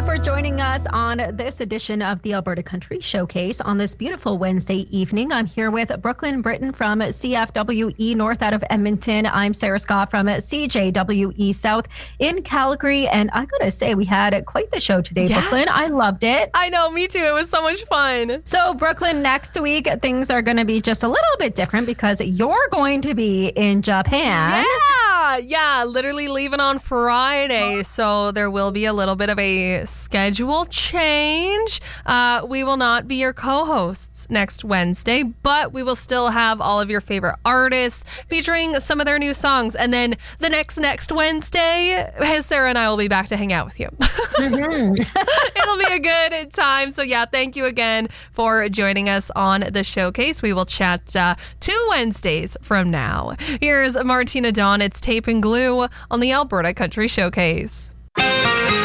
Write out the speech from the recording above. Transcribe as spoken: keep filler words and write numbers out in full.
for joining us on this edition of the Alberta Country Showcase on this beautiful Wednesday evening. I'm here with Brooklyn Britton from C F W E North out of Edmonton. I'm Sarah Scott from C J W E South in Calgary. And I gotta say, we had quite the show today, yes. Brooklyn. I loved it. I know, me too. It was so much fun. So, Brooklyn, next week, things are going to be just a little bit different because you're going to be in Japan. Yeah, yeah, literally leaving on Friday. So there will be a little bit of a schedule change. Uh, we will not be your co-hosts next Wednesday, but we will still have all of your favorite artists featuring some of their new songs. And then the next next Wednesday, Sarah and I will be back to hang out with you. Mm-hmm. It'll be a good time. So yeah, thank you again for joining us on the showcase. We will chat uh, two Wednesdays from now. Here's Martina Dawn. It's Tape and Glue on the Alberta Country Showcase.